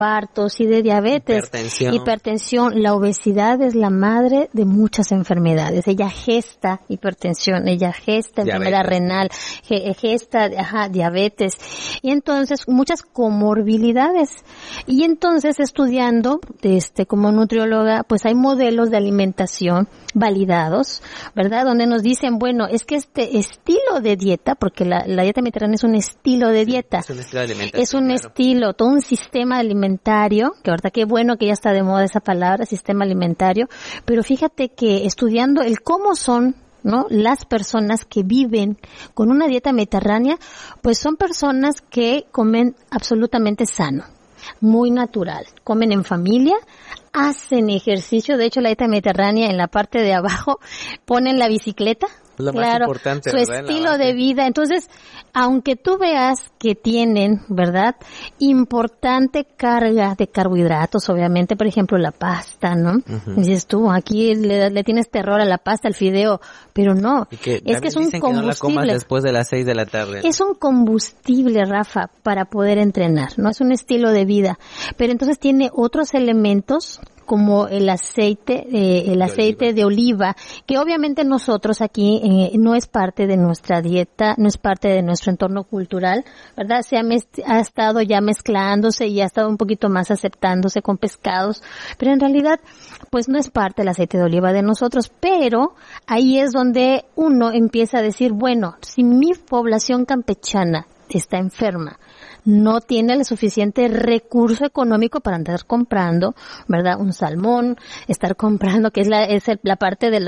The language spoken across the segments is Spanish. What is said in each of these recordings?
partos y de diabetes, hipertensión. La obesidad es la madre de muchas enfermedades. Ella gesta hipertensión, ella gesta enfermedad renal, gesta diabetes y entonces muchas comorbilidades. Y entonces estudiando como nutrióloga, pues hay modelos de alimentación validados, ¿verdad? Donde nos dicen, bueno, es que este estilo de dieta, porque la dieta mediterránea es un estilo de dieta. Es un estilo de alimentación. Es un estilo, todo un sistema alimentario, que ahorita qué bueno que ya está de moda esa palabra, sistema alimentario, pero fíjate que estudiando el cómo son, ¿no?, las personas que viven con una dieta mediterránea, pues son personas que comen absolutamente sano, muy natural, comen en familia, hacen ejercicio. De hecho, la dieta mediterránea en la parte de abajo ponen la bicicleta, lo más importante, su ¿verdad? estilo de vida. Entonces, aunque tú veas que tienen, ¿verdad?, importante carga de carbohidratos, obviamente, por ejemplo, la pasta, ¿no? Uh-huh. Dices tú, aquí le tienes terror a la pasta, al fideo, pero no, es que es un combustible. Que no la comas después de las 6 de la tarde. Es un combustible, Rafa, para poder entrenar, ¿no? Es un estilo de vida, pero entonces tiene otros elementos como el aceite de oliva, que obviamente nosotros aquí no es parte de nuestra dieta, no es parte de nuestro entorno cultural, ¿verdad? Ha estado ya mezclándose y ha estado un poquito más aceptándose con pescados, pero en realidad pues no es parte del aceite de oliva de nosotros, pero ahí es donde uno empieza a decir, bueno, si mi población campechana está enferma, no tiene el suficiente recurso económico para andar comprando, ¿verdad?, un salmón, estar comprando, que es la parte del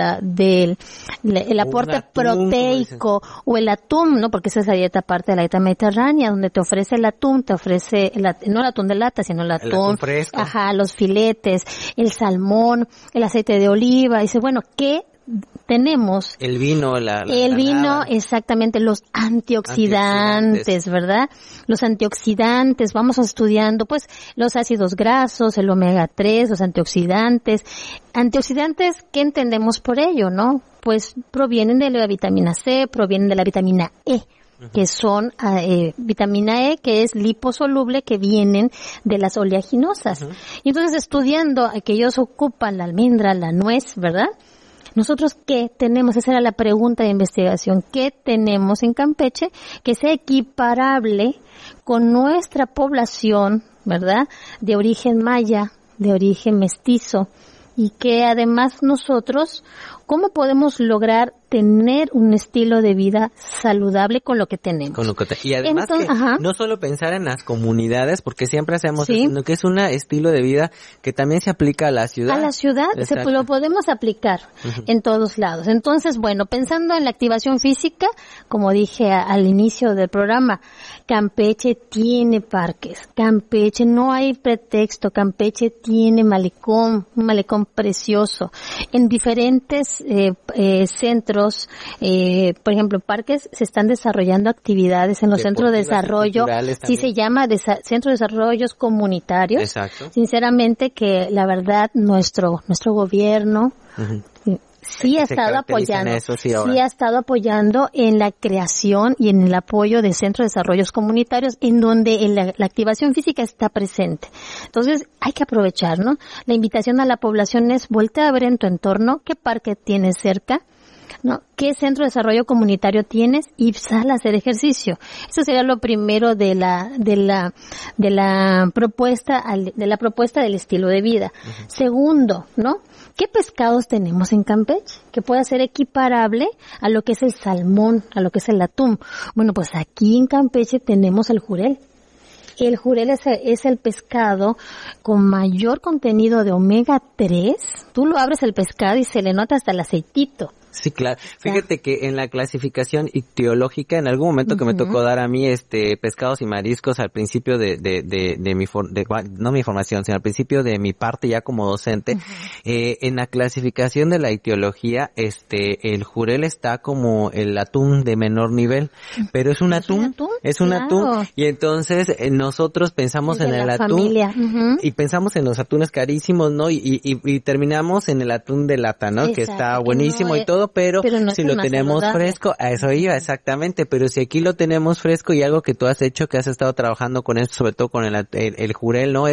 aporte atún, proteico, o el atún, ¿no?, porque esa es la dieta parte de la dieta mediterránea, donde te ofrece el atún, no el atún de lata, sino el atún fresco, los filetes, el salmón, el aceite de oliva. Dice, bueno, ¿qué tenemos? El vino, el vino, exactamente, los antioxidantes, ¿verdad? Los antioxidantes, vamos estudiando, pues, los ácidos grasos, el omega 3, los antioxidantes. Antioxidantes, ¿qué entendemos por ello, no? Pues provienen de la vitamina C, provienen de la vitamina E, que son vitamina E, que es liposoluble, que vienen de las oleaginosas. Y entonces, estudiando que ellos ocupan la almendra, la nuez, ¿verdad? Nosotros, ¿qué tenemos? Esa era la pregunta de investigación. ¿Qué tenemos en Campeche que sea equiparable con nuestra población, ¿verdad?, de origen maya, de origen mestizo, y que además nosotros, ¿cómo podemos lograr tener un estilo de vida saludable con lo que tenemos? Y además no solo pensar en las comunidades, porque siempre hacemos eso, sino que es un estilo de vida que también se aplica a la ciudad. A la ciudad lo podemos aplicar en todos lados. Entonces, bueno, pensando en la activación física, como dije al inicio del programa, Campeche tiene parques, Campeche no hay pretexto, Campeche tiene malecón, un malecón precioso, en diferentes centros, por ejemplo, parques, se están desarrollando actividades en los centros de desarrollo, sí se llama centros de desarrollos comunitarios. Exacto. Sinceramente que la verdad nuestro gobierno sí ha estado apoyando en la creación y en el apoyo de centros de desarrollos comunitarios, en donde la activación física está presente. Entonces hay que aprovechar, ¿no? La invitación a la población es voltea a ver en tu entorno qué parque tienes cerca, ¿no? ¿Qué centro de desarrollo comunitario tienes? Y sal a hacer ejercicio. Eso sería lo primero de la propuesta del estilo de vida. Segundo, ¿no? ¿Qué pescados tenemos en Campeche que pueda ser equiparable a lo que es el salmón, a lo que es el atún? Bueno, pues aquí en Campeche tenemos el jurel. El jurel es el pescado con mayor contenido de omega 3. Tú lo abres el pescado y se le nota hasta el aceitito. Sí, claro. Fíjate que en la clasificación ictiológica, en algún momento que me tocó dar a mí pescados y mariscos al principio no mi formación, sino al principio de mi parte ya como docente, en la clasificación de la ictiología, el jurel está como el atún de menor nivel, pero es un atún, y entonces nosotros pensamos en el atún y pensamos en los atunes carísimos, ¿no? Y terminamos en el atún de lata, ¿no? Exacto, que está buenísimo y todo. todo, pero no si lo tenemos fresco, a eso iba exactamente, pero si aquí lo tenemos fresco y algo que tú has hecho, que has estado trabajando con esto, sobre todo con el jurel, ¿no?